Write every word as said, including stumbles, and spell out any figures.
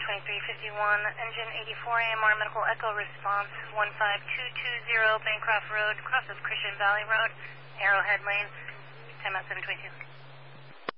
twenty-three fifty-one, engine eighty-four A M R medical echo response one five two two zero Bancroft Road, crosses Christian Valley Road, Arrowhead Lane, time out seven twenty-two.